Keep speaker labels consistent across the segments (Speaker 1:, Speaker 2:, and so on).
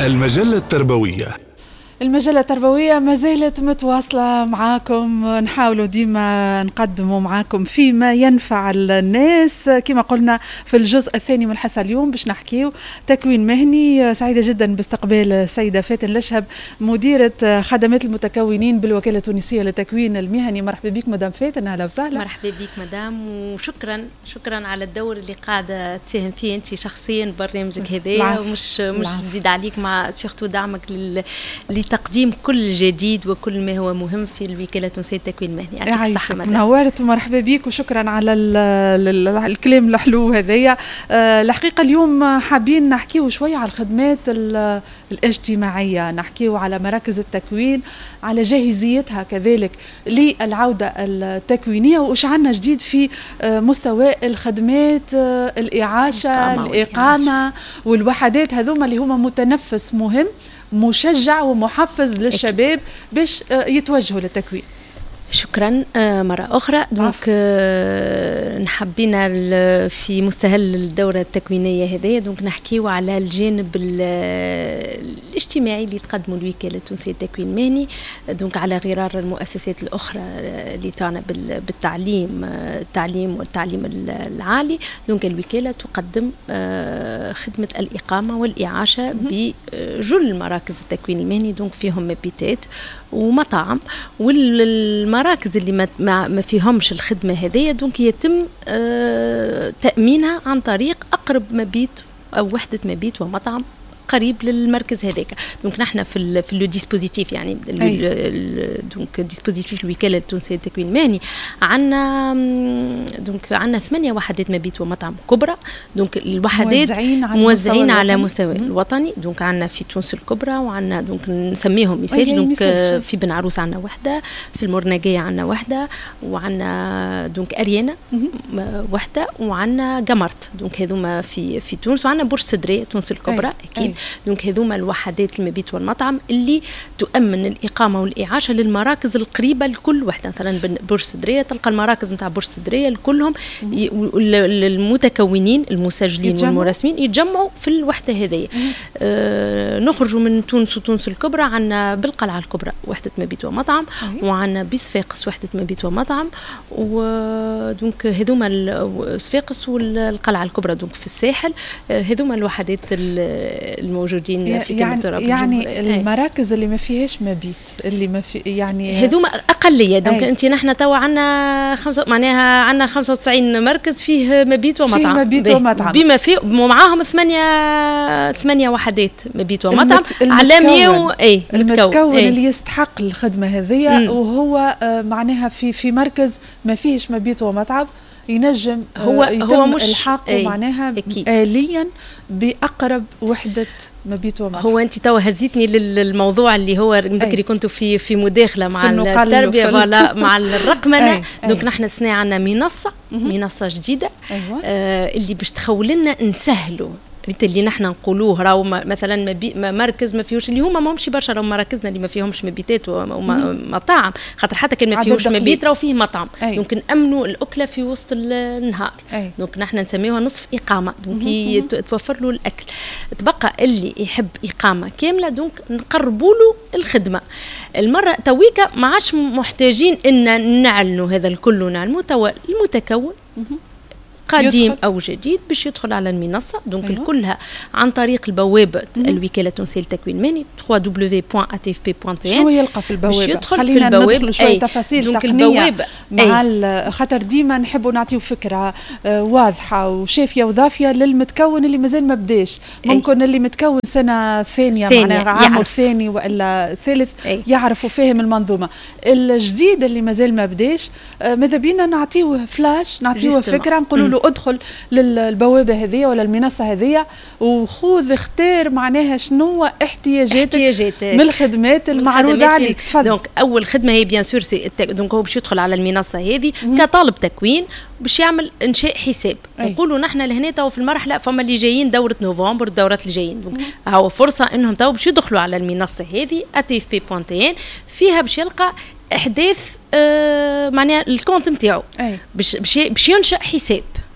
Speaker 1: المجلة التربوية.
Speaker 2: المجلة التربوية ما زالت متواصلة معاكم، نحاولوا ديما نقدموا معاكم فيما ينفع الناس. كما قلنا في الجزء الثاني من الحصة اليوم باش نحكيو تكوين مهني. سعيدة جدا باستقبال السيدة فاتن لشهب، مديرة خدمات المتكونين بالوكالة التونسية للتكوين المهني. مرحبا بك مدام فاتن، أهلا وسهلا.
Speaker 3: مرحبا بك مدام، وشكرا على الدور اللي قاعدة تساهم فيه أنت شخصيا برنامجك هذايا، ومش جديد عليك مع شيخت ودعمك لتقديم كل جديد وكل ما هو مهم في الوكالة التونسية للتكوين المهني. يعطيك الصحة مدام.
Speaker 2: نورت ومرحبا بك وشكرا على الكلام الحلو هذايا. الحقيقة اليوم حابين نحكيو شوية على الخدمات الاجتماعية، نحكيو على مراكز التكوين، على جاهزيتها كذلك للعودة التكوينية، وش عنا جديد في مستوى الخدمات، الإعاشة، الإقامة والوحدات هذوما اللي هما متنفس مهم مشجع ومحفز للشباب باش يتوجهوا للتكوين.
Speaker 3: شكرا مرة أخرى. دونك نحبينا في مستهل الدورة التكوينية هذه دونك نحكيو على الجانب الاجتماعي اللي تقدمه الوكالة التونسية للتكوين المهني، دونك على غرار المؤسسات الأخرى اللي تعنى بالتعليم والتعليم العالي. دونك الوكالة تقدم خدمة الإقامة والإعاشة بجل مراكز التكوين المهني، دونك فيهم مبيتات ومطاعم، والمراكز اللي ما فيهمش الخدمة هذه دونك يتم تأمينها عن طريق أقرب مبيت أو وحدة مبيت ومطعم قريب للمركز هذاك. دونك نحن في لو ديسبوزيتيف، يعني دونك ديسبوزيتيف الوكالة التونسية للتكوين المهني عندنا 8 وحدات مبيت ومطعم كبرى. دونك الوحدات موزعين على مستوى الوطني. دونك عندنا في تونس الكبرى، وعندنا دونك نسميهم مساج. دونك في بن عروس عندنا وحدة، في المرناقية عندنا وحدة، وعندنا دونك أريانا وحدة، وعندنا قمرت. دونك هذوما في تونس، وعندنا برج سدرية تونس الكبرى أكيد. دونك هذوما الوحدات المبيت والمطعم اللي تؤمن الإقامة والإعاشة للمراكز القريبة لكل وحدة. مثلا برج سدرية تلقى المراكز نتاع برج سدرية لكلهم المتكونين المسجلين والمرسمين يتجمعوا في الوحدة هذه. نخرجوا من تونس وتونس الكبرى، عندنا بالقلعة الكبرى وحدة مبيت ومطعم، وعندنا بصفاقس وحدة مبيت ومطعم، ودونك هذوما صفاقس والقلعة الكبرى دونك في الساحل. هذوما الوحدات الموجودين في
Speaker 2: يعني المراكز اللي ما فيهاش مبيت، اللي ما في يعني
Speaker 3: هذوما أقلية. دونك أنت نحن توا عندنا معناها عندنا 95 مركز فيه مبيت ومطعم، بما فيه ومعاهم 8 وحدات مبيت ومطعم على 100
Speaker 2: المتكون اللي يستحق الخدمة هذه، وهو معناها في مركز ما فيهش مبيت ومطعم ينجم هو مش الحاق معناها آليا بأقرب وحدة مبيت ومطعم.
Speaker 3: هو أنت توا هزيتني للموضوع اللي هو بكري كنت في مداخلة مع التربية ولا مع الرقمنة. دونك نحن السنة عنا منصة جديدة اللي باش تخولنا نسهلوا اللي نحن نقولوه. راهو مثلا مركز ما فيهوش اللي هما ماهمش برشا، راهو مراكزنا اللي ما فيهمش مبيتات ومطاعم، خاطر حتى كان ما فيهوش مبيت راهو فيه مطعم. دونك نأمنوا الأكلة في وسط النهار. دونك نحن نسميوها نصف إقامة، دونك توفر له الأكل. تبقى اللي يحب إقامة كاملة دونك نقربوا له الخدمة. المرة تويكا ما عادش محتاجين إن نعلنوا هذا الكل، ونعلموا توا المتكون قديم أو جديد باش يدخل على المنصة. دونك كلها عن طريق البوابة الوكالة التونسية للتكوين المهني www.atfp.tn.
Speaker 2: شنو يلقى في البوابة؟
Speaker 3: باش يدخل
Speaker 2: خلينا
Speaker 3: في البوابة
Speaker 2: ندخل شوية تفاصيل تقنية مع خاطر ديما نحبوا نعطيو فكرة واضحة وشافية وضافية للمتكون اللي مازال ما بداش. ممكن اللي متكون سنة ثانية معناها عام ثاني ولا ثالث يعرف وفاهم المنظومة. الجديد اللي مازال ما بداش ماذا بينا نعطيوه فلاش، نعطيوه فكرة، نقولوا له ادخل للبوابة هذه ولا المنصة هذه وخذ اختار معناها شنو احتياجاتك من الخدمات المعروضة عليك. تفضل.
Speaker 3: دونك أول خدمة هي بيان سور دونك هو باش يدخل على المنصة هذه كطالب تكوين باش يعمل إنشاء حساب. نقولوا نحن لهنا تو في المرحلة فما اللي جايين دورة نوفمبر الدورات اللي جايين، دونك هو فرصة إنهم تو باش يدخلوا على المنصة هذه atfp.tn. فيها باش يلقى إحداث معناها الكونت نتاعو باش ينشأ حساب.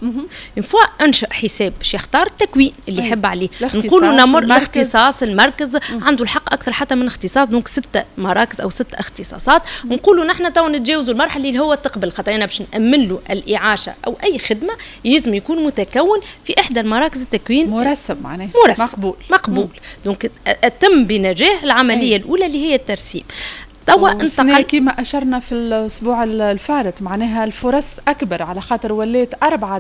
Speaker 3: اون فوا انشا حساب باش يختار التكوين اللي يحب عليه. نقولوا نمر الاختصاص المركز عنده الحق اكثر حتى من اختصاص، دونك 6 مراكز او 6 اختصاصات. ونقولوا نحن تو نتجاوزوا المرحله اللي هو تقبل، خاطر انا باش نامن له الاعاشه او اي خدمه لازم يكون متكون في احدى المراكز التكوين
Speaker 2: مرسم، معناه
Speaker 3: مقبول. دونك تم بنجاح العمليه الاولى اللي هي الترسيم. توا انتقل
Speaker 2: كما اشرنا في الاسبوع الفارط، معناها الفرص اكبر على خاطر وليت 4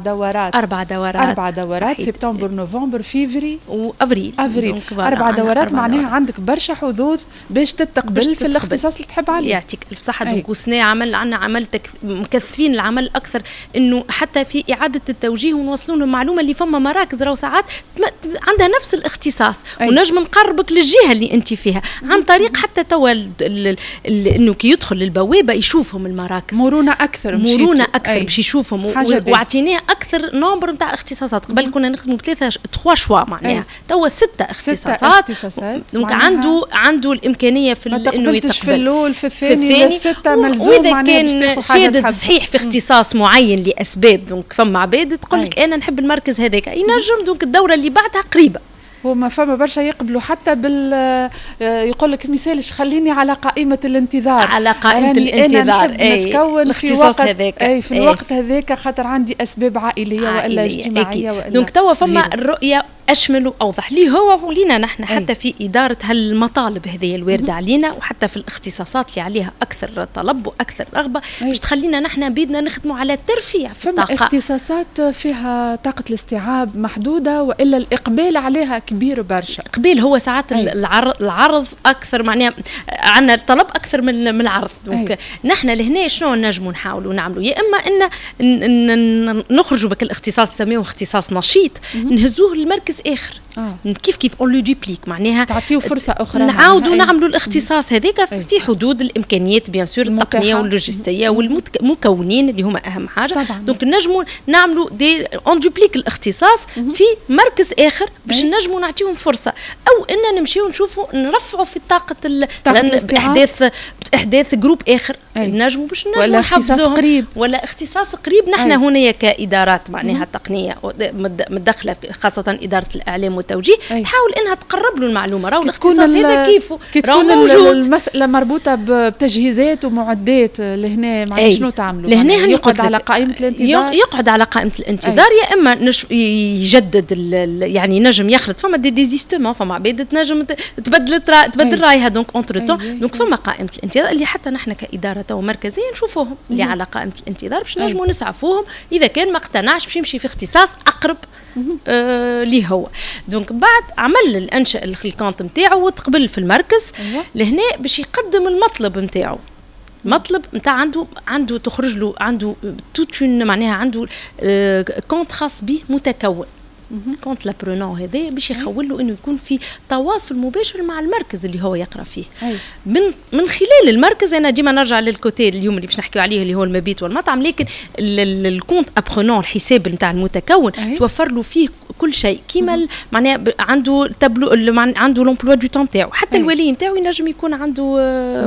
Speaker 2: دورات سبتمبر نوفمبر فيفري
Speaker 3: وافريل
Speaker 2: 4 دورات، معناها عندك برشا حظوظ باش تتقبل في الاختصاص اللي تحب عليه.
Speaker 3: يعطيك الف صحه. دونك وسنا عندنا عمل مكثفين العمل اكثر، انه حتى في اعاده التوجيه ونوصلوا لهم معلومه اللي فما مراكز راهو ساعات عندها نفس الاختصاص ونجم نقربك للجهه اللي انت فيها عن طريق حتى توا انه كي يدخل البوابه يشوفهم المراكز
Speaker 2: مرونه اكثر
Speaker 3: باش يشوفهم واعطيناه اكثر نمبر نتاع اختصاصات. قبل كنا نخدموا 3 شوا معناها، توا 6 اختصاصات. دونك عنده الامكانيه في انه يتقبل
Speaker 2: في الاول في الثاني 6 ملزوم،
Speaker 3: معناها كان شادد صحيح في اختصاص معين لاسباب. دونك فما عباد تقول لك انا نحب المركز هذاك ينجم، دونك الدوره اللي بعدها قريبه.
Speaker 2: هما فما برشا يقبلوا حتى يقول لك مثالش خليني على قائمة الانتظار،
Speaker 3: على قائمة الانتظار
Speaker 2: نتكون في وقت في الوقت هذاك خاطر عندي أسباب عائلية وإلا اجتماعية وإلا.
Speaker 3: دونك توا فما الرؤية أشمل وأوضح لي هو ولينا نحن حتى في إدارة هالمطالب هذه الواردة علينا، وحتى في الاختصاصات اللي عليها أكثر طلب وأكثر رغبة باش تخلينا نحن بيدنا نخدموا على الترفيه في الطاقة.
Speaker 2: فما اختصاصات فيها طاقة الاستيعاب محدودة وإلا الإقبال عليها كبير برشا؟
Speaker 3: إقبال هو ساعات العرض أكثر، معناها عندنا الطلب أكثر من العرض. دونك نحن لهنا شنو نجموا نحاولوا نعملوا؟ يا إما إن نخرجوا بك الاختصاص نسميه اختصاص نشيط نهزوه للمركز اخر. كيف اون لو دوبليك، معناها
Speaker 2: تعطيو فرصه اخرى
Speaker 3: نعاودوا نعملوا الاختصاص هذاك في حدود الامكانيات بيان سور التقنيه واللوجستيه والمكونين اللي هما اهم حاجه. دونك نجموا نعملوا دي اون دوبليك الاختصاص في مركز اخر باش نجموا نعطيهم فرصه، او ان نمشيو نشوفوا نرفعوا في طاقه باحداث جروب اخر نجموا باش نجموا نحفزوهم ولا اختصاص قريب. نحن هنا كادارات معناها تقنيه متدخله خاصه اداره الاعلام والتوجيه تحاول انها تقرب له المعلومه. راهو الاختصاص هذا كيفه
Speaker 2: تكون المساله مربوطه بتجهيزات ومعدات. لهنا معناها شنو تعملوا؟
Speaker 3: لهنا
Speaker 2: يقعد على قائمه الانتظار،
Speaker 3: يقعد على قائمه الانتظار يا اما يجدد يعني نجم يخلط. فما ديزيستومون، فما عباد تنجم تبدل رايها دونك اونتر تون. دونك فما قائمه الانتظار اللي حتى نحن كاداره ومركزيه نشوفوهم اللي على قائمه الانتظار باش نجموا نسعفوهم اذا كان ما اقتنعش باش يمشي في اختصاص اقرب ليه هو. دونك بعد عمل الانشاء الكونت نتاعو وتقبل في المركز لهنا باش يقدم المطلب نتاعو. المطلب نتاع عنده تخرج له عنده معناها عنده كونت خاص به متكون. كونت لابرونون هذا باش يخول له انه يكون في تواصل مباشر مع المركز اللي هو يقرا فيه. من خلال المركز. انا ديما نرجع للكوتي اليوم اللي باش نحكيو عليه اللي هو المبيت والمطعم، لكن الكونت ابرونون الحساب نتاع المتكون توفر له فيه كل شيء كيما معناها عنده تابلو، عنده لومبلوا دو تون تاعو. حتى الولي نتاعو ينجم يكون عنده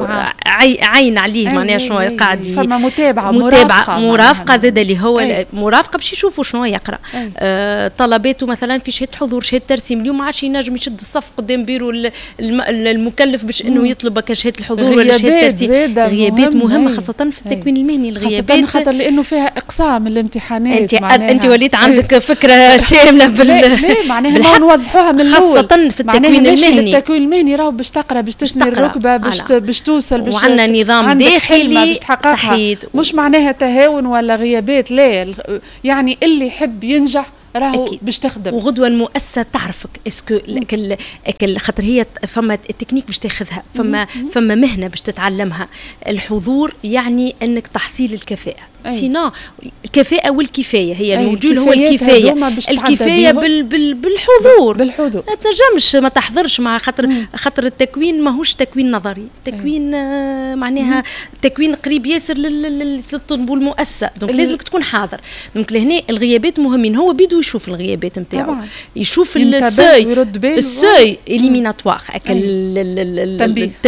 Speaker 3: عين عليه معناها شنو قاعد.
Speaker 2: فما متابعه
Speaker 3: مرافقه زاده اللي هو مرافقه باش يشوفوا شنو يقرا. طلباته مثلا في شهاده حضور، شهاده ترسيم. اليوم ما عادش ينجم يشد الصف قدام بيرو المكلف باش انه يطلب شهاده الحضور ولا شهاده الترسيم. غيابات مهمه خاصه في التكوين المهني. الغيابات
Speaker 2: خاطر لانه فيها اقسام الامتحانات.
Speaker 3: انت وليت عندك فكره شامله
Speaker 2: ليه معناها ما نوضحوها من الاول.
Speaker 3: خاصه في التكوين المهني.
Speaker 2: التكوين المهني راهو باش تقرا باش تشني الركبه باش توصل باش
Speaker 3: وعندنا نظام داخلي
Speaker 2: صحيح. مش معناها تهاون ولا غيابات، لا يعني اللي يحب ينجح راهو باش تخدم.
Speaker 3: وغدوه المؤسسه تعرفك اسكو خاطر هي فما التكنيك باش تاخذها، فما مهنه باش تتعلمها. الحضور يعني انك تحصيل الكفاءه. سينا الكفاءه والكفايه هي الموجود هو الكفايه بالحضور. ما تنجمش ما تحضرش مع خاطر التكوين ماهوش تكوين نظري، تكوين معناها تكوين قريب ياسر للطلب المؤسسه. دونك لازمك تكون حاضر. دونك لهنا الغيابات مهمين. هو بيدو يشوف الغيابات نتاعو، يشوف السوي اليميناتوار التنبيه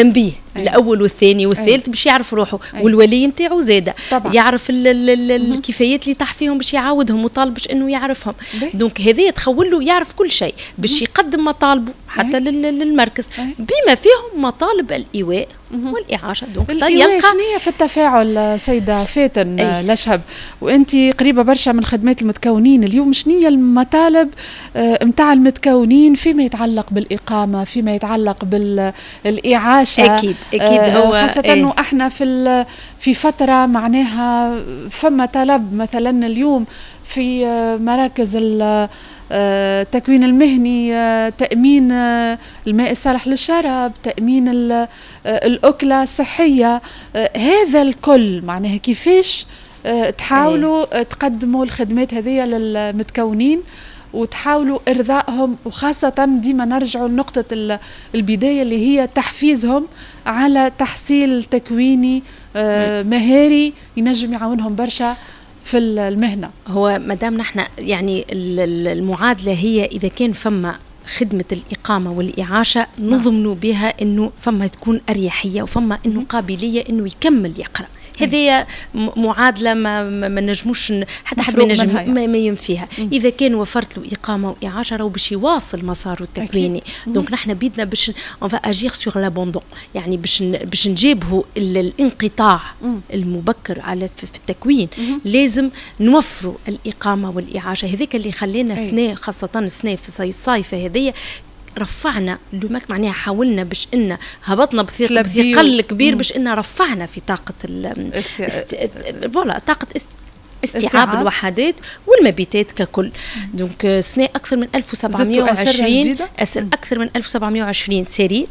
Speaker 3: الاول والثاني والثالث باش يعرف روحه، والولي نتاعو زاده يعرف الكفايات اللي طاح فيهم باش يعاودهم، وطالب باش انه يعرفهم. دونك هذا تخول له يعرف كل شيء باش يقدم مطالبه حتى للمركز، بما فيهم مطالب الايواء والإعاشة. دونك
Speaker 2: يلقى شنية في التفاعل سيدة فاتن لشهب، وانت قريبة برشا من خدمات المتكونين اليوم، شنية المطالب متاع المتكونين فيما يتعلق بالإقامة، فيما يتعلق بالإعاشة؟
Speaker 3: أكيد هو
Speaker 2: خاصة أنه احنا في فترة معناها فما طلب مثلا اليوم في مراكز التكوين المهني، تأمين الماء الصالح للشرب، تأمين الأكلة الصحية، هذا الكل معناها كيفاش تحاولوا تقدموا الخدمات هذه للمتكونين وتحاولوا إرضائهم، وخاصة ديما نرجعوا لنقطة البداية اللي هي تحفيزهم على تحصيل تكويني مهاري ينجم يعاونهم برشا في المهنة.
Speaker 3: هو مدام نحن يعني المعادلة هي إذا كان فما خدمة الإقامة والإعاشة نضمنوا بها إنه فما تكون أريحية وفما إنه قابلية إنه يكمل يقرأ. هذه معادلة ما نجموش حتى حد ما ينفيها. إذا كان وفرت له إقامة وإعاشة راهو باش يواصل مساره التكويني. دونك نحن بيدنا باش on va agir sur l'abandon، يعني باش نجيبه الانقطاع المبكر على في التكوين. لازم نوفروا الإقامة والإعاشة، هذيك اللي خلينا سنة، خاصة السنة في الصيفة هذه رفعنا لوماك، معناها حاولنا باش إن هبطنا بثقل كبير باش إن رفعنا في طاقة طاقة استيعاب الوحدات والمبيتات ككل. دونك سنة أكثر من 1720 أكثر من 1720 سرير.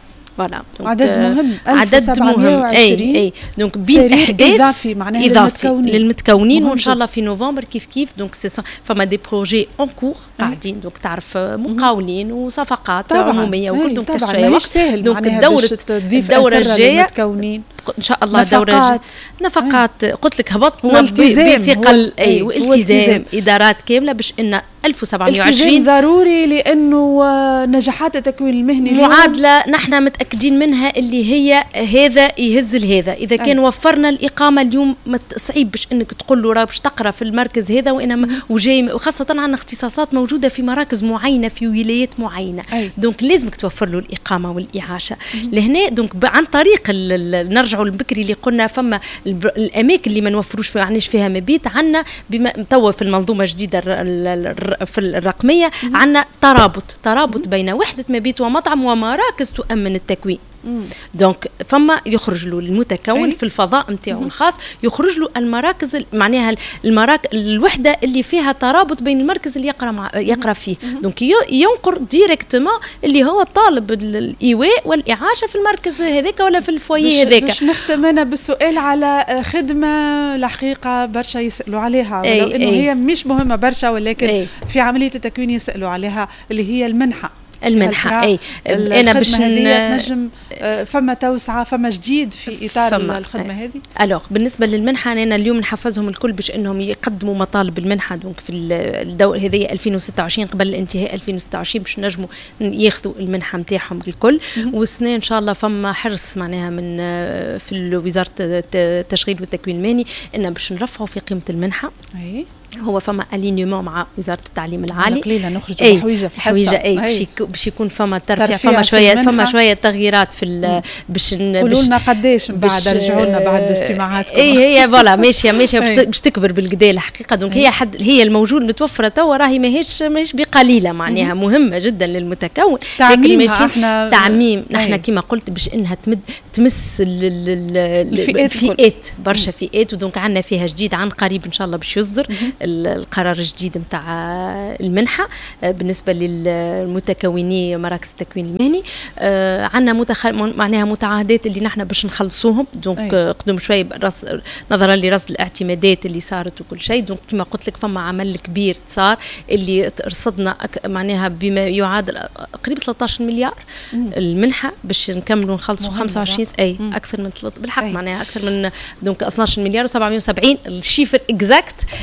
Speaker 2: عدد مهم،
Speaker 3: عدد مهم. اي دونك بين احداث اضافي معناها للمتكونين، وان شاء الله في نوفمبر كيف دونك فما دي بروجي اون كور قاعدين. دونك تعرف مقاولين وصفقات عموميه وكل دونك
Speaker 2: تشويه.
Speaker 3: دونك الدوره الجايه ان شاء الله دوره نفقات قلت لك هبطنا بثقل والتزام ادارات كامله باش ان 1720
Speaker 2: ضروري، لانه نجاحات التكوين المهني
Speaker 3: معادله نحن متاكدين منها اللي هي هذا يهز لهذا. اذا كان وفرنا الاقامه اليوم صعيب باش انك تقول له راه باش تقرا في المركز هذا وانما وجاي، وخاصه عندنا اختصاصات موجوده في مراكز معينه في ولايات معينه. دونك لازمك توفر له الاقامه والاعاشه لهنا. دونك عن طريق نرجعوا للبكري اللي قلنا فما الاماكن اللي ما نوفروش معناش فيها مبيت، عندنا بما توا في المنظومه الجديده في الرقميه عندنا ترابط بين وحده مبيت ومطعم ومراكز تؤمن التكوين. دونك فما يخرج له المتكون في الفضاء نتاعو الخاص، يخرج له المراكز معناها الوحده اللي فيها ترابط بين المركز اللي يقرا فيه. دونك ينقر ديريكتومون اللي هو طالب الايواء والاعاشه في المركز هذاك ولا في الفويه هذاك.
Speaker 2: باش نختم انا بالسؤال على خدمه الحقيقه برشا يسالوا عليها، ولو انه هي مش مهمه برشا، ولكن في عمليه التكوين يسالوا عليها، اللي هي المنحه.
Speaker 3: انا باش
Speaker 2: نجم فما توسعه، فما جديد في اطار الخدمه هذه.
Speaker 3: الوغ بالنسبه للمنحه انا اليوم نحفزهم الكل باش انهم يقدموا مطالب المنحه. دونك في الدور هذه 2026 قبل الانتهاء 2026 باش نجموا ياخذوا المنحه نتاعهم الكل. والسنه ان شاء الله فما حرص معناها من في وزاره التشغيل والتكوين المهني ان باش نرفعوا في قيمه المنحه. هو فما الينيومون مع وزاره التعليم العالي،
Speaker 2: قليله نخرجوا بحويجه في الحصه
Speaker 3: باش يكون فما ترفيع، فما شويه تغييرات في باش
Speaker 2: قولوا لنا قداش من بعد رجعوا لنا بعد اجتماعاتكم.
Speaker 3: هي فوالا ماشيه باش تكبر بالكدا الحقيقه. دونك هي الموجود متوفره توا راهي ماهيش بقليله، معناها مهمه جدا للمتكون.
Speaker 2: لكن ماشي
Speaker 3: تعميم نحن كما قلت باش انها تمس الفئات برشا فئات. ودونك عندنا فيها جديد عن قريب ان شاء الله باش يصدر القرار الجديد نتاع المنحه بالنسبه للمتكوني مراكز التكوين المهني. عندنا معناها متعاهدات اللي نحن باش نخلصوهم. دونك قدم شوي نظرا لرصد الاعتمادات اللي صارت وكل شيء. دونك كما قلت لك فما عمل كبير صار اللي رصدنا معناها بما يعادل قريب 13 مليار المنحه باش نكملوا نخلصوا 25 اكثر من بالحق معناها اكثر من دونك 12 مليار و770 الشيفر اكزاكت
Speaker 2: باش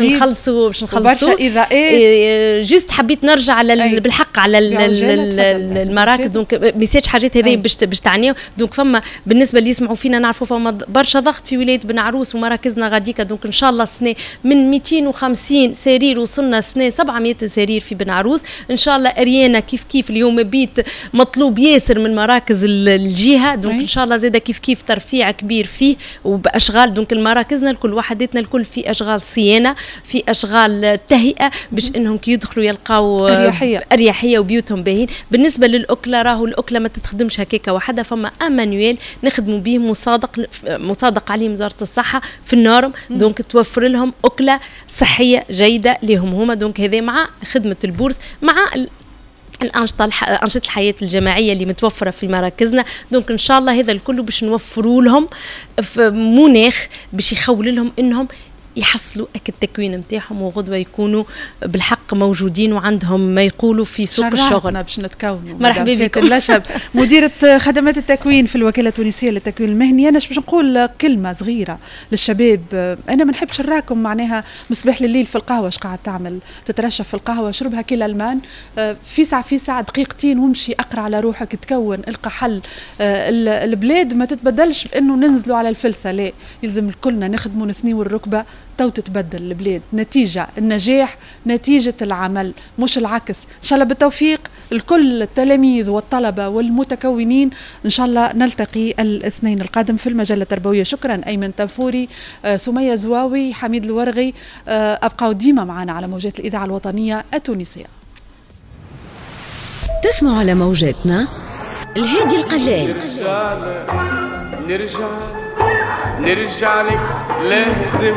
Speaker 3: نخلصوا
Speaker 2: وبرشا اضاءات.
Speaker 3: جست حبيت نرجع بالحق على المراكز. دونك ميساج حاجات هذه باش تعنيو. دونك فما بالنسبه اللي يسمعوا فينا نعرفوا فما برشا ضغط في ولايه بن عروس ومراكزنا غاديكا. دونك ان شاء الله السنه من 250 سرير وصلنا السنه 700 سرير في بن عروس ان شاء الله. اريانا كيف اليوم بيت مطلوب ياسر من مراكز الجهه. دونك ان شاء الله زاد كيف ترفيع كبير فيه وباشغال. دونك المراكزنا الكل وحدتنا الكل في اشغال صيانه، في اشغال تهيئه باش انهم كي يدخلوا يلقاو اريحيه وبيوتهم باهين. بالنسبه للاكله راهو الاكله ما تتخدمش هكاكا وحده، فما مانويل نخدموا به مصادق عليه وزاره الصحه في النورم. دونك توفر لهم اكله صحيه جيده لهم هما. دونك هذا مع خدمه البورس مع أنشطة الحياة الجماعية اللي متوفرة في مراكزنا. دونك إن شاء الله هذا الكل باش نوفروا لهم في مناخ باش يخول لهم إنهم يحصلوا التكوين نتاعهم وغدوه يكونوا بالحق موجودين وعندهم ما يقولوا في سوق الشغل.
Speaker 2: باش نتكونوا.
Speaker 3: مرحبا بكم.
Speaker 2: اللشب مديرة خدمات التكوين في الوكالة التونسية للتكوين المهني. أنا باش نقول كلمة صغيرة للشباب. أنا ما نحبش نراكم معناها مصباح لليل في القهوة اش قاعد تعمل، تترشف في القهوة شربها كل المان في ساعة دقيقتين وامشي أقرأ على روحك تكون القى حل. البلاد ما تتبدلش بأنه ننزلوا على الفلسة، لا يلزم كلنا نخدموا نثنيوا الركبة تو تتبدل البلاد. نتيجة النجاح نتيجة العمل مش العكس. إن شاء الله بالتوفيق لكل التلاميذ والطلبة والمتكونين. إن شاء الله نلتقي الاثنين القادم في المجلة التربوية. شكرا أيمن تنفوري، سمية زواوي، حميد الورغي. أبقوا ديما معنا على موجات الإذاعة الوطنية التونسية.
Speaker 1: تسمعوا على موجاتنا الهادي القلال.
Speaker 4: نرجع لك لازم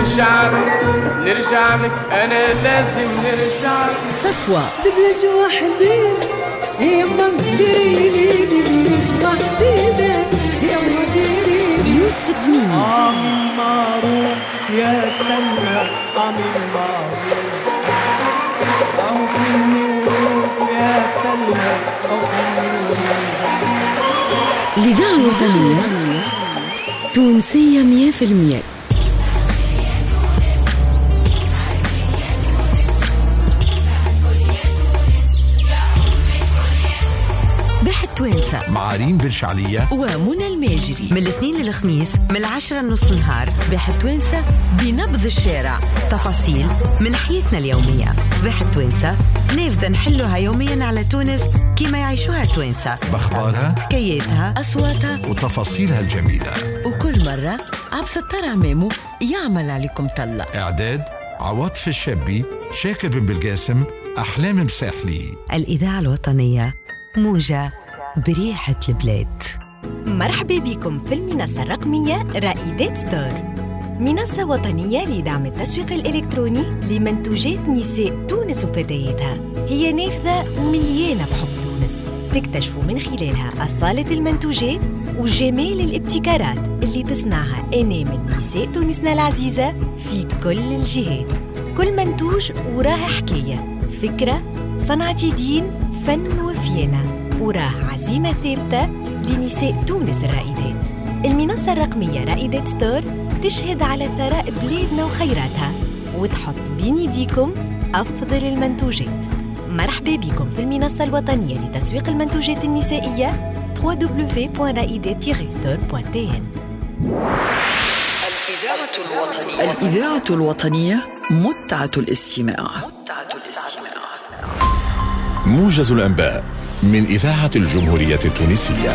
Speaker 4: نرجع لك أنا لازم نرجع لك.
Speaker 1: صفوة
Speaker 5: دبلج وحدين يما مديريني وحديدة يما ديريني.
Speaker 1: يوسف التميمي
Speaker 5: معروف يا سلمى عمي معروف أو فيني وروح يا سلمى أو فيني وروح.
Speaker 1: الإذاعة الوطنية تونسية 100%. صباح التوانسة
Speaker 6: مع ريم بنشعلية
Speaker 1: ومنى الماجري من الاثنين للخميس من 10:30 نهار. صباح التوانسة بنبض الشارع، تفاصيل من حياتنا اليومية. صباح التوانسة نافذة نحلوها يوميا على تونس كما يعيشوها التوانسة،
Speaker 6: بأخبارها،
Speaker 1: حكاياتها، أصواتها
Speaker 6: وتفاصيلها الجميلة.
Speaker 1: وكل مرة عبد الستار عمامو يعمل عليكم طلة.
Speaker 6: إعداد عواطف الشابي، شاكر بن بالقاسم، أحلام مساحلي.
Speaker 1: الإذاعة الوطنية موجة بريحة البلاد.
Speaker 7: مرحبا بكم في المنصة الرقمية رائدات ستور، منصة وطنية لدعم التسويق الإلكتروني لمنتوجات نساء تونس وفتياتها. هي نافذة مليانة بحب تونس، تكتشفوا من خلالها أصالة المنتوجات وجمال الابتكارات اللي تصنعها أنامل نساء تونسنا العزيزة في كل الجهات. كل منتوج وراه حكاية، فكرة، صنعة يدين، فن وفينا، وراه عزيمة ثابتة لنساء تونس الرائدات. المنصة الرقمية رائدات ستور تشهد على ثراء بلادنا وخيراتها وتحط بين يديكم أفضل المنتوجات. مرحبا بكم في المنصة الوطنية لتسويق المنتوجات النسائية www.raidet-store.tn.
Speaker 8: الإذاعة الوطنية متعة الاستماع.
Speaker 6: موجز الأنباء من إذاعة الجمهورية التونسية.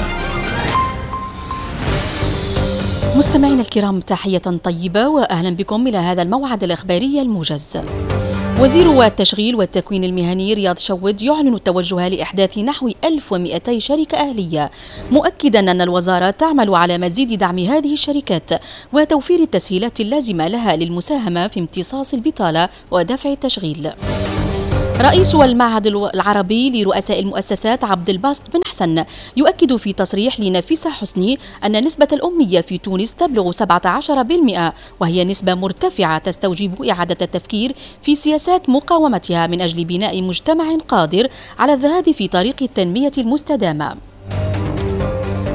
Speaker 9: مستمعينا الكرام، تحية طيبة وأهلا بكم إلى هذا الموعد الإخباري الموجز. وزير التشغيل والتكوين المهني رياض شود يعلن التوجه لإحداث نحو 1200 شركة أهلية، مؤكدا أن الوزارة تعمل على مزيد دعم هذه الشركات وتوفير التسهيلات اللازمة لها للمساهمة في امتصاص البطالة ودفع التشغيل. رئيس المعهد العربي لرؤساء المؤسسات عبد الباسط بن حسن يؤكد في تصريح لنفيسة حسني أن نسبة الأمية في تونس تبلغ 17%، وهي نسبة مرتفعة تستوجب إعادة التفكير في سياسات مقاومتها من أجل بناء مجتمع قادر على الذهاب في طريق التنمية المستدامة.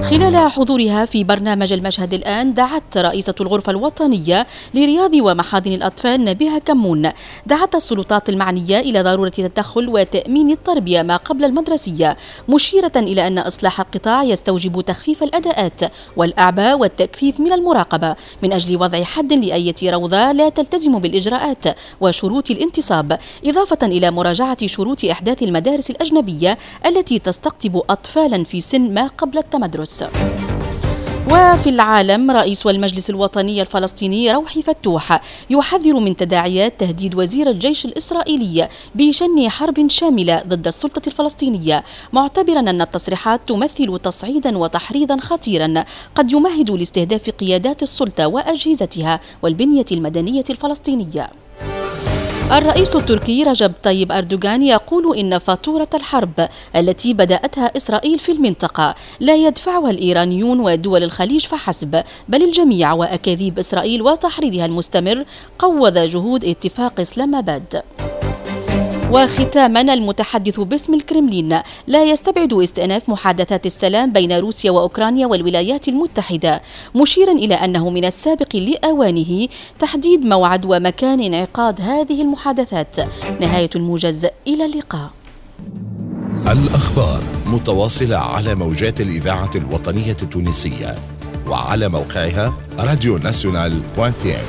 Speaker 9: خلال حضورها في برنامج المشهد الآن دعت رئيسة الغرفة الوطنية لرياض ومحاضن الأطفال نبيهة كمون دعت السلطات المعنية إلى ضرورة التدخل وتأمين التربية ما قبل المدرسية، مشيرة إلى أن إصلاح القطاع يستوجب تخفيف الأداءات والأعباء والتكثيف من المراقبة من أجل وضع حد لأية روضة لا تلتزم بالإجراءات وشروط الانتصاب، إضافة إلى مراجعة شروط إحداث المدارس الأجنبية التي تستقطب أطفالا في سن ما قبل التمدرس. وفي العالم، رئيس المجلس الوطني الفلسطيني روحي فتوح يحذر من تداعيات تهديد وزير الجيش الإسرائيلي بشن حرب شاملة ضد السلطة الفلسطينية، معتبرا أن التصريحات تمثل تصعيدا وتحريضا خطيرا قد يمهد لاستهداف قيادات السلطة وأجهزتها والبنية المدنية الفلسطينية. الرئيس التركي رجب طيب أردوغان يقول إن فاتورة الحرب التي بدأتها إسرائيل في المنطقة لا يدفعها الإيرانيون ودول الخليج فحسب، بل الجميع، وأكاذيب إسرائيل وتحريضها المستمر قوض جهود اتفاق إسلام آباد. وختاما، المتحدث باسم الكرملين لا يستبعد استئناف محادثات السلام بين روسيا وأوكرانيا والولايات المتحدة، مشيرا إلى أنه من السابق لأوانه تحديد موعد ومكان انعقاد هذه المحادثات. نهاية الموجز، إلى اللقاء.
Speaker 10: الأخبار متواصلة على موجات الإذاعة الوطنية التونسية وعلى موقعها radionational.tv.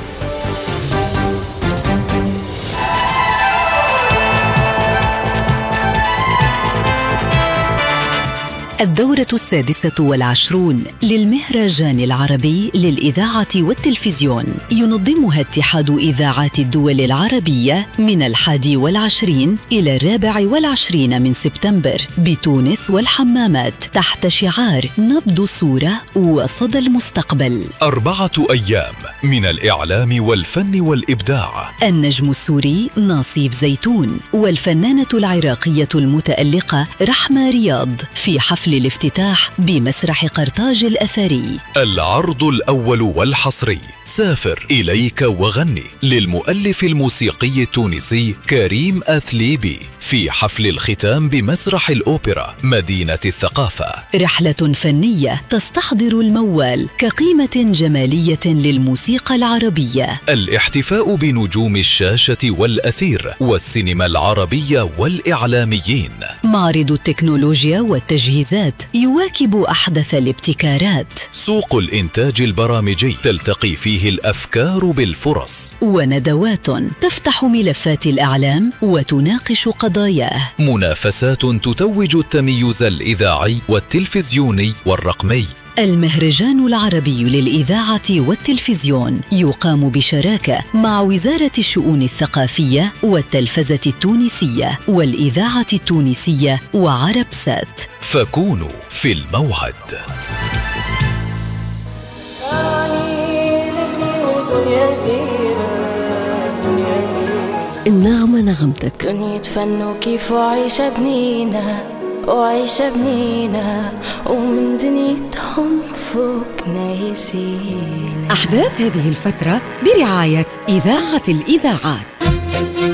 Speaker 11: الدورة 26 للمهرجان العربي للإذاعة والتلفزيون ينظمها اتحاد إذاعات الدول العربية من 21 إلى 24 من سبتمبر بتونس والحمامات تحت شعار نبض الصورة وصدى المستقبل.
Speaker 12: 4 أيام من الإعلام والفن والإبداع.
Speaker 11: النجم السوري ناصيف زيتون والفنانة العراقية المتألقة رحمة رياض في حفل الافتتاح بمسرح قرطاج الأثري.
Speaker 12: العرض الأول والحصري سافر إليك وغني للمؤلف الموسيقي التونسي كريم أثليبي في حفل الختام بمسرح الأوبرا مدينة الثقافة.
Speaker 11: رحلة فنية تستحضر الموال كقيمة جمالية للموسيقى العربية.
Speaker 12: الاحتفاء بنجوم الشاشة والأثير والسينما العربية والإعلاميين.
Speaker 11: معرض التكنولوجيا والتجهيزات يواكب أحدث الابتكارات.
Speaker 12: سوق الإنتاج البرامجي تلتقي فيه الأفكار بالفرص.
Speaker 11: وندوات تفتح ملفات الإعلام وتناقش قضاياه.
Speaker 12: منافسات تتوج التميز الإذاعي والتلفزيوني والرقمي.
Speaker 11: المهرجان العربي للإذاعة والتلفزيون يقام بشراكة مع وزارة الشؤون الثقافية والتلفزة التونسية والإذاعة التونسية وعرب سات.
Speaker 12: فكونوا في الموعد.
Speaker 11: النغمة نغمتك.
Speaker 13: دنيا فن وكيف عايشة بنينا وعيشة بنينا ومن دنيتهم فوق نايسين.
Speaker 1: أحداث هذه الفترة برعاية إذاعة الإذاعات.